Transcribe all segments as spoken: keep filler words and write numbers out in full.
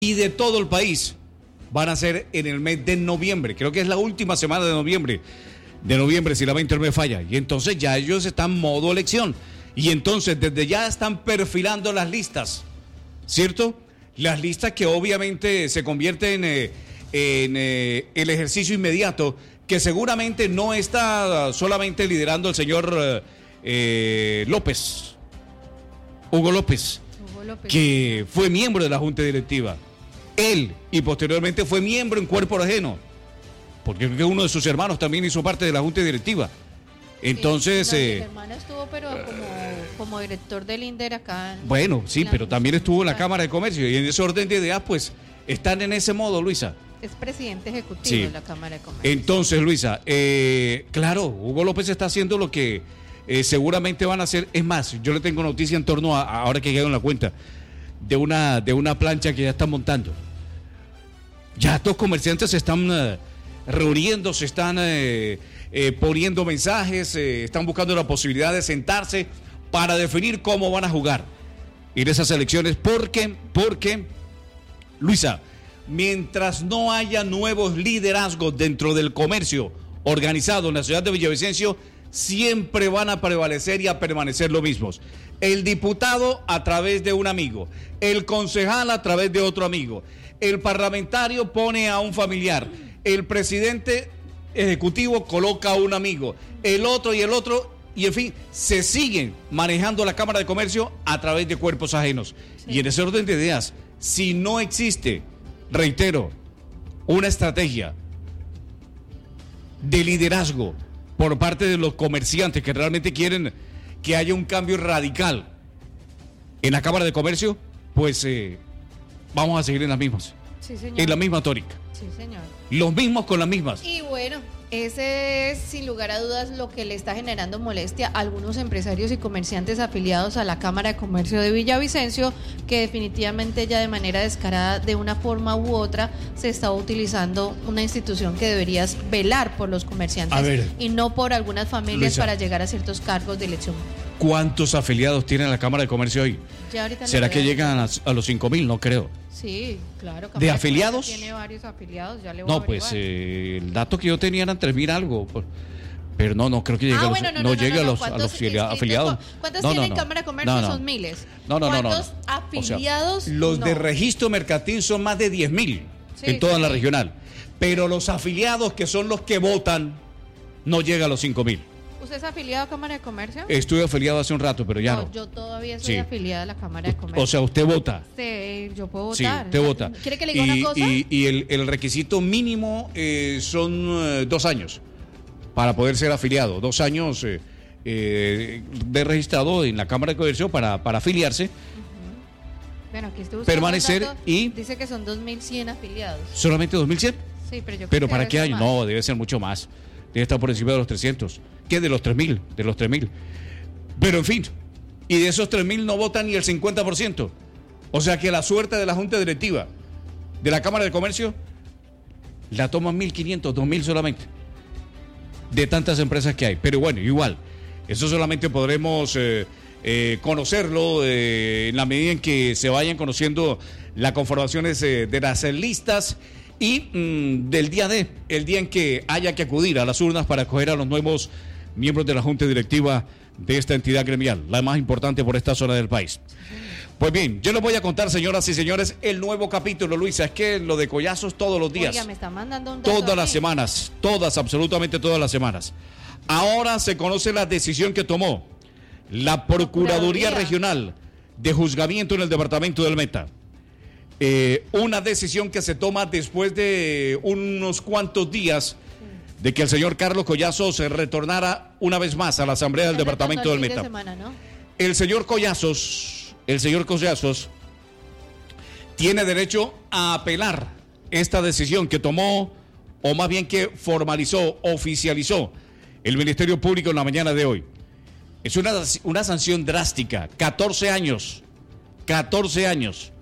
y de todo el país van a ser en el mes de noviembre. Creo que es la última semana de noviembre. De noviembre, si la mente no me falla. Y entonces ya ellos están en modo elección. Y entonces desde ya están perfilando las listas, ¿cierto? Las listas que obviamente se convierten eh, en eh, el ejercicio inmediato, que seguramente no está solamente liderando el señor eh, eh, López, Hugo López, Hugo López, que fue miembro de la Junta Directiva. Él, y posteriormente fue miembro en cuerpo ajeno, porque creo que uno de sus hermanos también hizo parte de la Junta Directiva. Entonces... Sí, no, eh, mi hermano estuvo, pero como, como director del INDER acá. En, bueno, sí, pero también estuvo en la claro. Cámara de Comercio, y en ese orden de ideas, pues, están en ese modo, Luisa. Es presidente ejecutivo Sí. de la Cámara de Comercio. Entonces, Luisa, eh, claro, Hugo López está haciendo lo que eh, seguramente van a hacer. Es más, yo le tengo noticia en torno a, a ahora que quedo en la cuenta, de una, de una plancha que ya están montando. Ya estos comerciantes se están uh, reuniendo, se están eh, eh, poniendo mensajes, eh, están buscando la posibilidad de sentarse para definir cómo van a jugar en esas elecciones. Porque, porque, Luisa, mientras no haya nuevos liderazgos dentro del comercio organizado en la ciudad de Villavicencio, siempre van a prevalecer y a permanecer los mismos. El diputado a través de un amigo, el concejal a través de otro amigo, el parlamentario pone a un familiar, el presidente ejecutivo coloca a un amigo, el otro y el otro, y en fin, se siguen manejando la Cámara de Comercio a través de cuerpos ajenos. Sí. Y en ese orden de ideas, si no existe, reitero, una estrategia de liderazgo por parte de los comerciantes que realmente quieren que haya un cambio radical en la Cámara de Comercio, pues eh, vamos a seguir en las mismas. Sí, señor. En la misma tónica. Sí, señor. Los mismos con las mismas. Y bueno, ese es sin lugar a dudas lo que le está generando molestia a algunos empresarios y comerciantes afiliados a la Cámara de Comercio de Villavicencio, que definitivamente ya de manera descarada, de una forma u otra, se está utilizando una institución que debería velar por los comerciantes a ver, y no por algunas familias, Luisa, para llegar a ciertos cargos de elección. ¿Cuántos afiliados tiene la Cámara de Comercio hoy? Ya ahorita ¿Será no que llegan a, a los cinco mil? No creo. Sí, claro. ¿De afiliados? Tiene varios afiliados, ya le voy No, a pues eh, el dato que yo tenía eran tres mil algo. Pero no, no creo que llegue ah, a los, bueno, no, no no, llegue no, no, a los, a los afiliados. ¿Cuántos no, tiene no, en no. Cámara de Comercio? No, no. Son miles. No, no, no, no. ¿Cuántos no. afiliados? O sea, los no. de registro mercantil son más de diez mil sí, en toda sí. la regional. Pero los afiliados, que son los que votan, no llega a los cinco mil. ¿Usted es afiliado a Cámara de Comercio? Estuve afiliado hace un rato, pero ya no. no. Yo todavía soy sí. afiliada a la Cámara de Comercio. O sea, usted vota. Sí, yo puedo votar. Sí, usted vota. ¿Quiere que le diga y, una cosa? Y, y el, el requisito mínimo eh, son eh, dos años para poder ser afiliado. Dos años eh, eh, de registrado en la Cámara de Comercio para, para afiliarse. Uh-huh. Bueno, aquí estoy permanecer datos, y... Dice que son dos mil cien afiliados. ¿Solamente dos mil cien? Sí, pero yo ¿Pero creo para que qué debe año? ser más. No, debe ser mucho más. Debe estar por encima de los trescientos. ¿Qué? De los tres mil, de los tres mil. Pero en fin, y de esos tres mil no votan ni el cincuenta por ciento. O sea que la suerte de la Junta Directiva de la Cámara de Comercio la toman mil quinientos, dos mil solamente. De tantas empresas que hay. Pero bueno, igual, eso solamente podremos eh, eh, conocerlo eh, en la medida en que se vayan conociendo las conformaciones eh, de las listas. Y mmm, del día de, el día en que haya que acudir a las urnas para escoger a los nuevos miembros de la Junta Directiva de esta entidad gremial, la más importante por esta zona del país. Pues bien, yo les voy a contar, señoras y señores, el nuevo capítulo, Luisa. Es que lo de Collazos todos los días. Oiga, me está mandando un dato todas aquí. las semanas, todas, absolutamente todas las semanas. Ahora se conoce la decisión que tomó la Procuraduría, Procuraduría. Regional de Juzgamiento en el departamento del Meta. Eh, una decisión que se toma después de unos cuantos días de que el señor Carlos Collazos se retornara una vez más a la Asamblea del Departamento del Meta. De semana, ¿no? El señor Collazos, el señor Collazos tiene derecho a apelar esta decisión que tomó, o más bien que formalizó, oficializó el Ministerio Público en la mañana de hoy. Es una, una sanción drástica, catorce años, catorce años.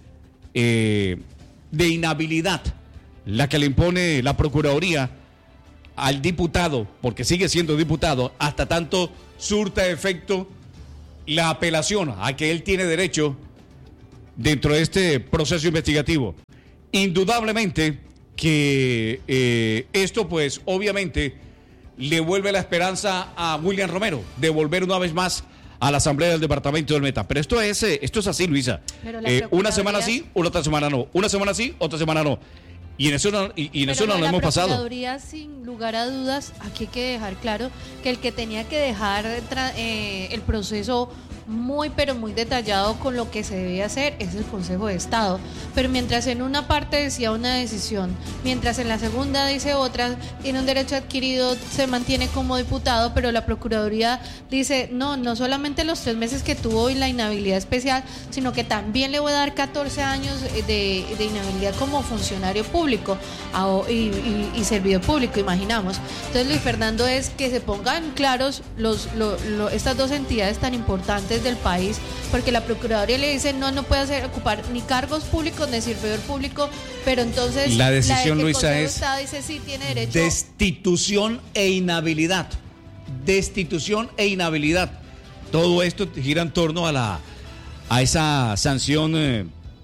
Eh, de inhabilidad, la que le impone la Procuraduría al diputado, porque sigue siendo diputado, hasta tanto surta efecto la apelación a que él tiene derecho dentro de este proceso investigativo. Indudablemente que eh, esto pues obviamente le vuelve la esperanza a William Romero de volver una vez más a la asamblea del departamento del Meta. Pero esto es eh, esto es así, Luisa. Eh, una semana sí, una otra semana no. Una semana sí, otra semana no. Y en eso no, y, y en eso no lo hemos pasado. La Procuraduría, sin lugar a dudas, aquí hay que dejar claro que el que tenía que dejar eh, el proceso muy pero muy detallado con lo que se debía hacer es el Consejo de Estado, pero mientras en una parte decía una decisión, mientras en la segunda dice otra, tiene un derecho adquirido, se mantiene como diputado, pero la Procuraduría dice no, no solamente los tres meses que tuvo y la inhabilidad especial, sino que también le voy a dar catorce años de, de inhabilidad como funcionario público a, y, y, y servidor público, imaginamos. Entonces Luis Fernando es que se pongan claros los, lo, lo, estas dos entidades tan importantes del país, porque la Procuraduría le dice no, no puede hacer, ocupar ni cargos públicos ni servidor público, pero entonces la decisión, la, Luisa, es Estado dice sí tiene derecho. Destitución e inhabilidad. Destitución e inhabilidad. Todo esto gira en torno a la a esa sanción eh,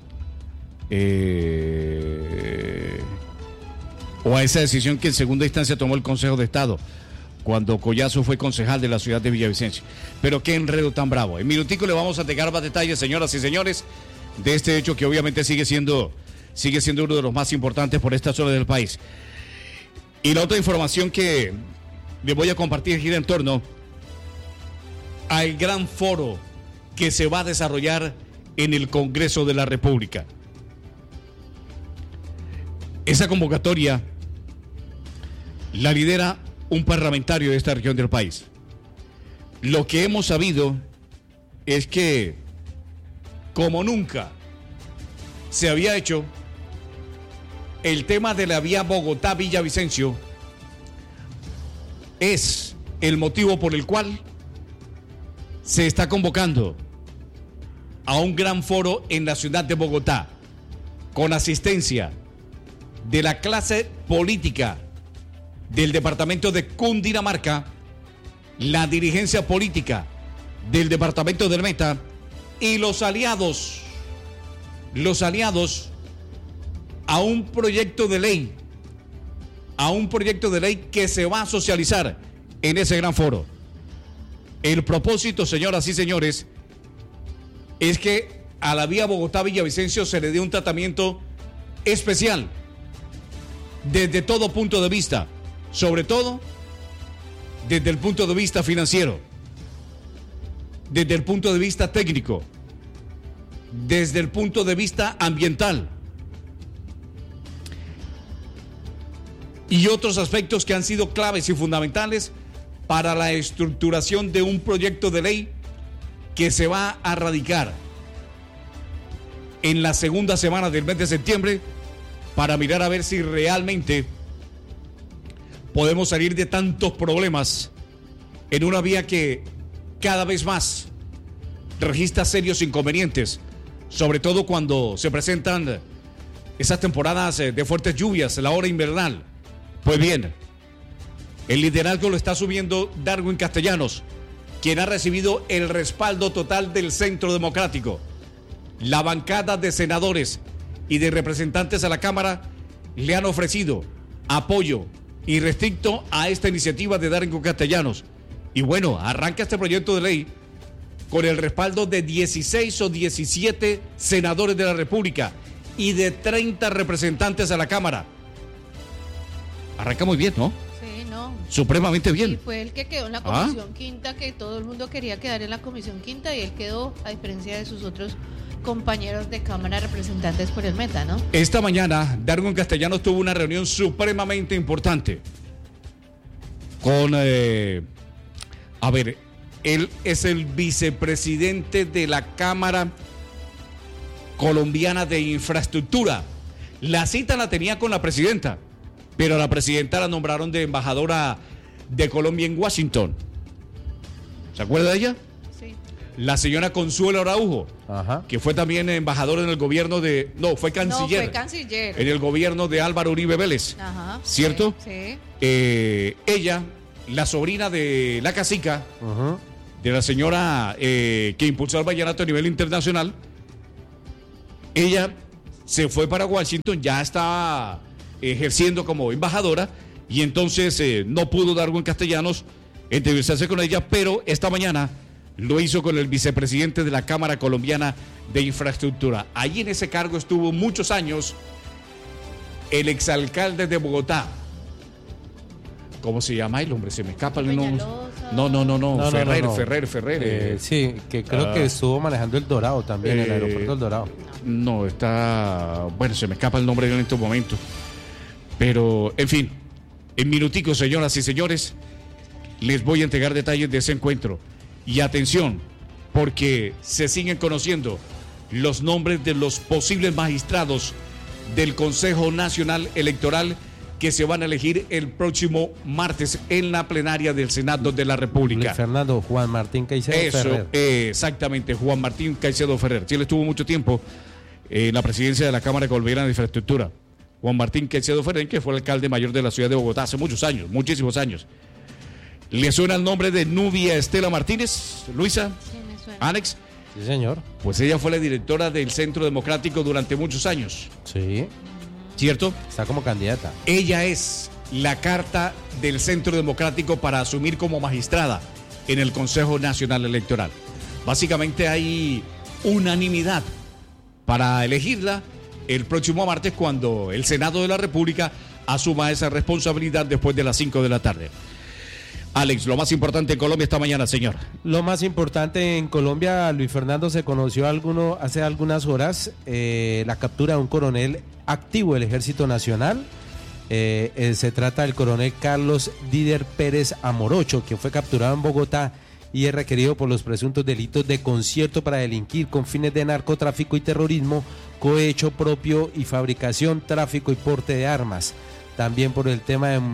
eh, o a esa decisión que en segunda instancia tomó el Consejo de Estado cuando Collazo fue concejal de la ciudad de Villavicencio. Pero qué enredo tan bravo. En minutico le vamos a entregar más detalles, señoras y señores, de este hecho que obviamente sigue siendo, sigue siendo uno de los más importantes por esta zona del país. Y la otra información que les voy a compartir gira en torno al gran foro que se va a desarrollar en el Congreso de la República. Esa convocatoria la lidera un parlamentario de esta región del país. Lo que hemos sabido es que, como nunca se había hecho, el tema de la vía Bogotá-Villavicencio es el motivo por el cual se está convocando a un gran foro en la ciudad de Bogotá, con asistencia de la clase política del departamento de Cundinamarca, la dirigencia política del departamento del Meta y los aliados, los aliados a un proyecto de ley, a un proyecto de ley que se va a socializar en ese gran foro. El propósito, señoras y señores, es que a la vía Bogotá-Villavicencio se le dé un tratamiento especial desde todo punto de vista, sobre todo desde el punto de vista financiero, desde el punto de vista técnico, desde el punto de vista ambiental y otros aspectos que han sido claves y fundamentales para la estructuración de un proyecto de ley que se va a radicar en la segunda semana del mes de septiembre para mirar a ver si realmente podemos salir de tantos problemas en una vía que cada vez más registra serios inconvenientes, sobre todo cuando se presentan esas temporadas de fuertes lluvias, la hora invernal. Pues bien, el liderazgo lo está asumiendo Darwin Castellanos, quien ha recibido el respaldo total del Centro Democrático. La bancada de senadores y de representantes a la Cámara le han ofrecido apoyo irrestricto a esta iniciativa de Darwin Castellanos. Y bueno, arranca este proyecto de ley con el respaldo de dieciséis o diecisiete senadores de la República y de treinta representantes a la Cámara. Arranca muy bien, ¿no? Sí, no. Supremamente bien. Y fue el que quedó en la comisión ¿Ah? quinta, que todo el mundo quería quedar en la comisión quinta, y él quedó, a diferencia de sus otros compañeros de Cámara de Representantes por el Meta, ¿no? Esta mañana, Darwin Castellanos tuvo una reunión supremamente importante con, eh, a ver, él es el vicepresidente de la Cámara Colombiana de Infraestructura. La cita la tenía con la presidenta, pero a la presidenta la nombraron de embajadora de Colombia en Washington. ¿Se acuerda de ella? Sí. La señora Consuelo Araujo, Ajá. que fue también embajadora en el gobierno de... No, fue canciller. No, fue canciller. En el gobierno de Álvaro Uribe Vélez. Ajá. ¿Cierto? Sí. sí. Eh, ella, la sobrina de la cacica, uh-huh. de la señora eh, que impulsó el vallenato a nivel internacional, Ella se fue para Washington, ya estaba ejerciendo como embajadora y entonces eh, no pudo dar en Castellanos entrevistarse con ella, pero esta mañana lo hizo con el vicepresidente de la Cámara Colombiana de Infraestructura. Allí en ese cargo estuvo muchos años el exalcalde de Bogotá. ¿Cómo se llama el hombre? Se me escapa el nombre. No, no, no, no, no, Ferrer, no, no. Ferrer, Ferrer. Eh, eh. Sí, que creo Ah. que estuvo manejando el Dorado también, Eh, el aeropuerto del Dorado. No, está... Bueno, se me escapa el nombre en estos momentos. Pero, en fin, en minuticos, señoras y señores, les voy a entregar detalles de ese encuentro. Y atención, porque se siguen conociendo los nombres de los posibles magistrados del Consejo Nacional Electoral que se van a elegir el próximo martes en la plenaria del Senado de la República. Luis Fernando, Juan Martín Caicedo Eso, Ferrer. eh, exactamente, Juan Martín Caicedo Ferrer. Sí, él estuvo mucho tiempo en la presidencia de la Cámara Colombiana de Infraestructura. Juan Martín Caicedo Ferrer, que fue el alcalde mayor de la ciudad de Bogotá hace muchos años, muchísimos años. ¿Le suena el nombre de Nubia Estela Martínez, Luisa? Sí, me suena. Alex, Sí, señor. pues ella fue la directora del Centro Democrático durante muchos años, Sí, ¿cierto? está como candidata. Ella es la carta del Centro Democrático para asumir como magistrada en el Consejo Nacional Electoral. Básicamente hay unanimidad para elegirla el próximo martes cuando el Senado de la República asuma esa responsabilidad después de las cinco de la tarde. Alex, lo más importante en Colombia esta mañana, señor. Lo más importante en Colombia, Luis Fernando, se conoció alguno, hace algunas horas eh, la captura de un coronel activo del Ejército Nacional. Eh, eh, se trata del coronel Carlos Didier Pérez Amorocho, que fue capturado en Bogotá y es requerido por los presuntos delitos de concierto para delinquir con fines de narcotráfico y terrorismo, cohecho propio y fabricación, tráfico y porte de armas. También por el tema de,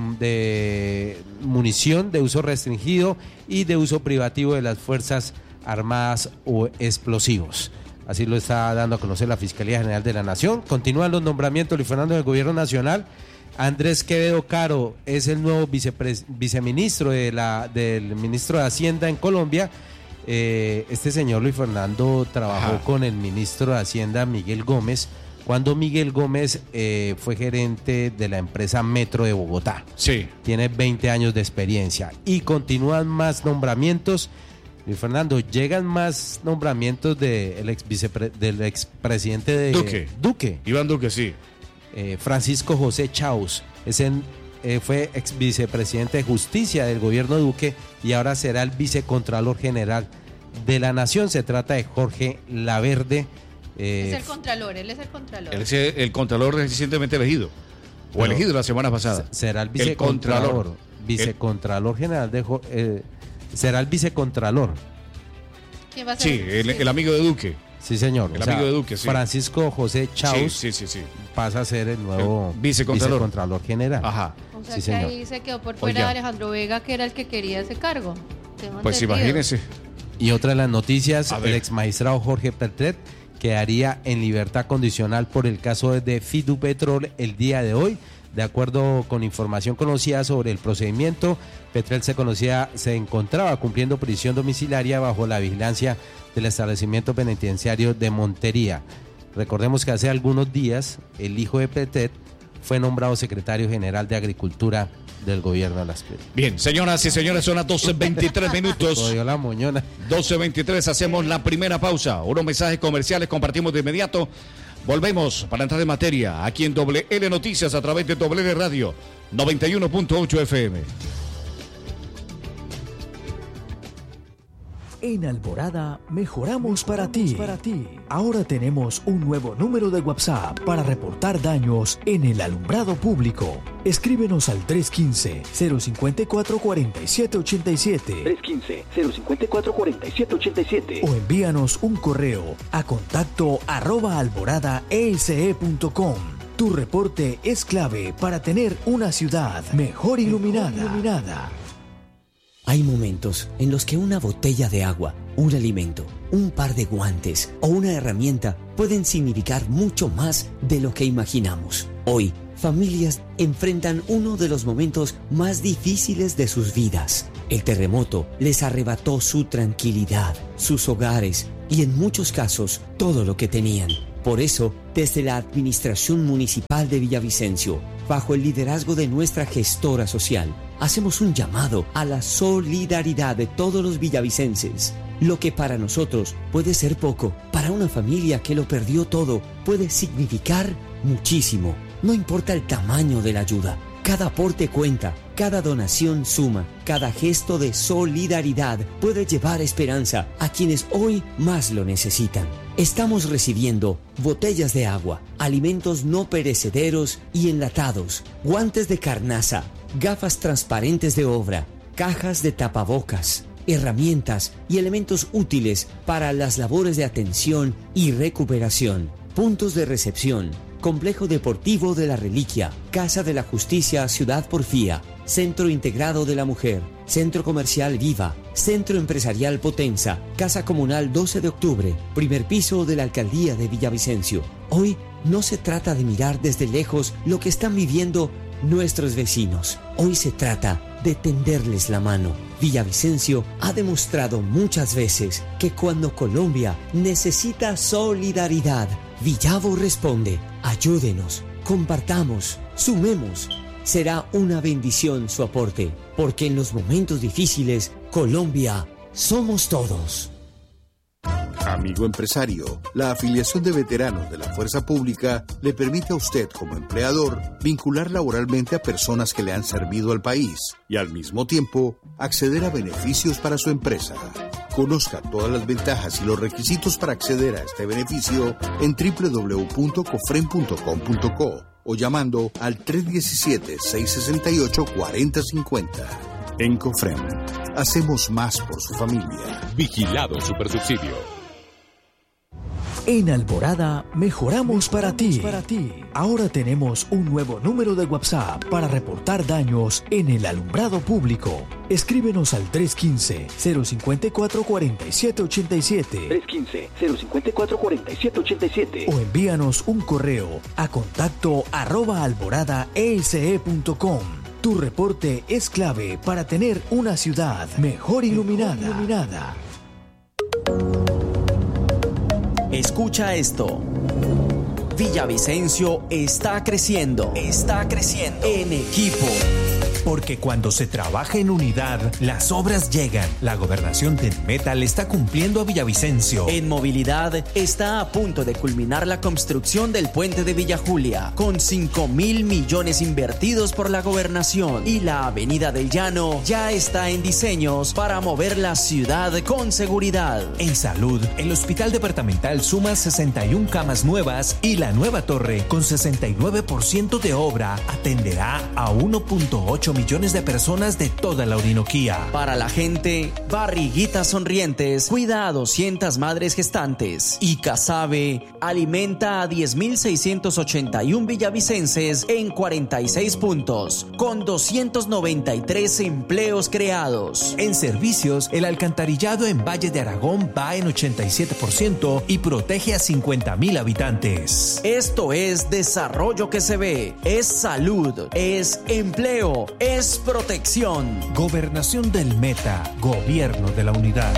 de munición de uso restringido y de uso privativo de las Fuerzas Armadas o explosivos. Así lo está dando a conocer la Fiscalía General de la Nación. Continúan los nombramientos, Luis Fernando, del Gobierno Nacional. Andrés Quevedo Caro es el nuevo vicepres, viceministro de la, del ministro de Hacienda en Colombia. Eh, este señor, Luis Fernando, trabajó Ajá. con el ministro de Hacienda, Miguel Gómez, cuando Miguel Gómez eh, fue gerente de la empresa Metro de Bogotá. Sí. Tiene veinte años de experiencia. Y continúan más nombramientos. Luis Fernando, llegan más nombramientos de el ex vicepre, del expresidente de Duque. Duque. Iván Duque, sí. Eh, Francisco José Chaus. Es el, eh, fue ex vicepresidente de Justicia del gobierno Duque y ahora será el vicecontralor general de la Nación. Se trata de Jorge Laverde. Eh, Es el contralor, él es el contralor. Él es el contralor recientemente elegido. O Pero elegido la semana pasada. será el El vicecontralor. contralor. Vicecontralor general de Jo- eh, será el vicecontralor. ¿Quién va a ser? Sí, el, el amigo de Duque. Sí, señor. El amigo de Duque, sí. Francisco José Chaus Sí, sí, sí, sí. pasa a ser el nuevo El vicecontralor. vicecontralor general. Ajá. O sea Sí, que señor. ahí se quedó por fuera Oiga. Alejandro Vega, que era el que quería ese cargo. Tengo Pues entendido. imagínese. Y otra de las noticias, A el ver. ex magistrado Jorge Petret quedaría en libertad condicional por el caso de Fidupetrol el día de hoy. De acuerdo con información conocida sobre el procedimiento, Petret se conocía, se encontraba cumpliendo prisión domiciliaria bajo la vigilancia del establecimiento penitenciario de Montería. Recordemos que hace algunos días el hijo de Petret fue nombrado secretario general de Agricultura del gobierno de las Piedras. Bien, señoras y señores, son las doce veintitrés minutos. Jodió la moñona. doce veintitrés, hacemos la primera pausa. Unos mensajes comerciales compartimos de inmediato. Volvemos para entrar en materia aquí en Doble L Noticias a través de Doble L Radio noventa y uno punto ocho F M. En Alborada mejoramos para ti. para ti. Ahora tenemos un nuevo número de WhatsApp para reportar daños en el alumbrado público. Escríbenos al tres uno cinco, cero cinco cuatro, cuatro siete ocho siete tres uno cinco, cero cinco cuatro, cuatro siete ocho siete o envíanos un correo a contacto arroba alborada e s e punto com. Tu reporte es clave para tener una ciudad mejor iluminada. Mejor iluminada. Hay momentos en los que una botella de agua, un alimento, un par de guantes o una herramienta pueden significar mucho más de lo que imaginamos. Hoy, familias enfrentan uno de los momentos más difíciles de sus vidas. El terremoto les arrebató su tranquilidad, sus hogares y en muchos casos todo lo que tenían. Por eso, desde la Administración Municipal de Villavicencio, bajo el liderazgo de nuestra gestora social, hacemos un llamado a la solidaridad de todos los villavicenses. Lo que para nosotros puede ser poco, para una familia que lo perdió todo, puede significar muchísimo. No importa el tamaño de la ayuda. Cada aporte cuenta, cada donación suma, cada gesto de solidaridad puede llevar esperanza a quienes hoy más lo necesitan. Estamos recibiendo botellas de agua, alimentos no perecederos y enlatados, guantes de carnaza, gafas transparentes de obra, cajas de tapabocas, herramientas y elementos útiles para las labores de atención y recuperación, puntos de recepción, Complejo Deportivo de la Reliquia, Casa de la Justicia Ciudad Porfía, Centro Integrado de la Mujer, Centro Comercial Viva, Centro Empresarial Potenza, Casa Comunal doce de octubre, primer piso de la Alcaldía de Villavicencio. Hoy no se trata de mirar desde lejos lo que están viviendo nuestros vecinos. Hoy se trata de tenderles la mano. Villavicencio ha demostrado muchas veces que cuando Colombia necesita solidaridad, Villavo responde. Ayúdenos, compartamos, sumemos. Será una bendición su aporte, porque en los momentos difíciles, Colombia somos todos. Amigo empresario, la afiliación de veteranos de la Fuerza Pública le permite a usted como empleador vincular laboralmente a personas que le han servido al país y al mismo tiempo acceder a beneficios para su empresa. Conozca todas las ventajas y los requisitos para acceder a este beneficio en doble u doble u doble u punto cofrem punto com punto co o llamando al tres uno siete, seis seis ocho, cuatro cero cinco cero. En Cofrem, hacemos más por su familia. Vigilado Supersubsidio. En Alborada, mejoramos para ti. para ti. Ahora tenemos un nuevo número de WhatsApp para reportar daños en el alumbrado público. Escríbenos al tres uno cinco, cero cinco cuatro, cuatro siete ocho siete. tres uno cinco, cero cinco cuatro, cuatro siete ocho siete. O envíanos un correo a contacto arroba alborada e s e punto com. Tu reporte es clave para tener una ciudad mejor iluminada. Mejor iluminada. Escucha esto. Villavicencio está creciendo. Está creciendo. En equipo. Porque cuando se trabaja en unidad, las obras llegan. La gobernación del Meta le está cumpliendo a Villavicencio. En movilidad, está a punto de culminar la construcción del puente de Villa Julia, con cinco mil millones invertidos por la gobernación. Y la avenida del Llano ya está en diseños para mover la ciudad con seguridad. En salud, el hospital departamental suma sesenta y una camas nuevas y la nueva torre, con sesenta y nueve por ciento de obra, atenderá a uno punto ocho millones de personas de toda la Orinoquía. Para la gente, Barriguitas Sonrientes cuida a doscientas madres gestantes y Casabe alimenta a diez mil seiscientos ochenta y uno villavicenses en cuarenta y seis puntos, con doscientos noventa y tres empleos creados. En servicios, el alcantarillado en Valle de Aragón va en ochenta y siete por ciento y protege a cincuenta mil habitantes. Esto es desarrollo que se ve, es salud, es empleo, es protección. Gobernación del Meta, Gobierno de la Unidad.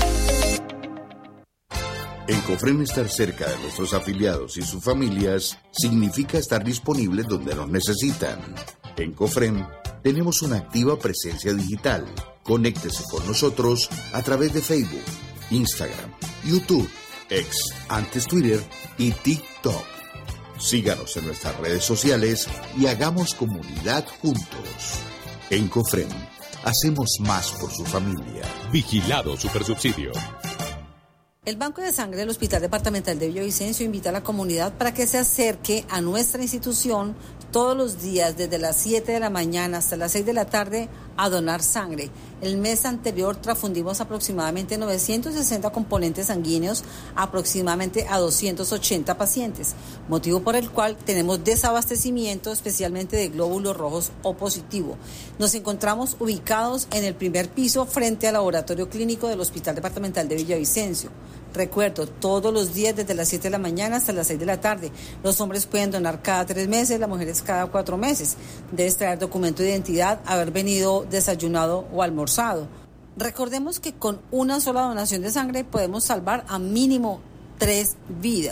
En Cofrem, estar cerca de nuestros afiliados y sus familias significa estar disponibles donde nos necesitan. En Cofrem tenemos una activa presencia digital. Conéctese con nosotros a través de Facebook, Instagram, YouTube, X, antes Twitter y TikTok. Síganos en nuestras redes sociales y hagamos comunidad juntos. En Cofrem, hacemos más por su familia. Vigilado Supersubsidio. El Banco de Sangre del Hospital Departamental de Villavicencio invita a la comunidad para que se acerque a nuestra institución todos los días desde las siete de la mañana hasta las seis de la tarde a donar sangre. El mes anterior transfundimos aproximadamente novecientos sesenta componentes sanguíneos aproximadamente a doscientos ochenta pacientes, motivo por el cual tenemos desabastecimiento especialmente de glóbulos rojos O positivo. Nos encontramos ubicados en el primer piso frente al laboratorio clínico del Hospital Departamental de Villavicencio. Recuerdo, todos los días desde las siete de la mañana hasta las seis de la tarde. Los hombres pueden donar cada tres meses, las mujeres cada cuatro meses. Debes traer documento de identidad, haber venido desayunado o almorzado. Recordemos que con una sola donación de sangre podemos salvar a mínimo tres vidas.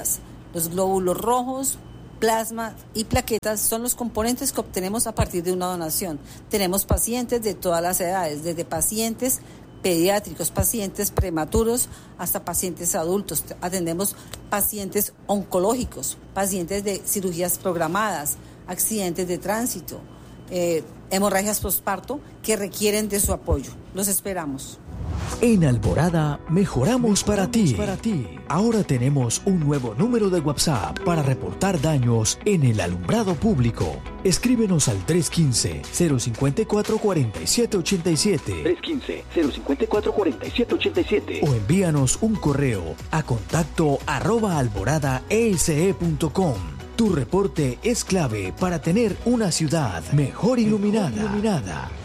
Los glóbulos rojos, plasma y plaquetas son los componentes que obtenemos a partir de una donación. Tenemos pacientes de todas las edades, desde pacientes pediátricos, pacientes prematuros, hasta pacientes adultos. Atendemos pacientes oncológicos, pacientes de cirugías programadas, accidentes de tránsito, eh, hemorragias postparto que requieren de su apoyo. Los esperamos. En Alborada mejoramos para ti. para ti. Ahora tenemos un nuevo número de WhatsApp para reportar daños en el alumbrado público. Escríbenos al tres uno cinco, cero cinco cuatro, cuatro siete ocho siete. tres uno cinco, cero cinco cuatro, cuatro siete ocho siete. O envíanos un correo a contacto arroba alborada e s e punto com. Tu reporte es clave para tener una ciudad mejor iluminada. Mejor iluminada.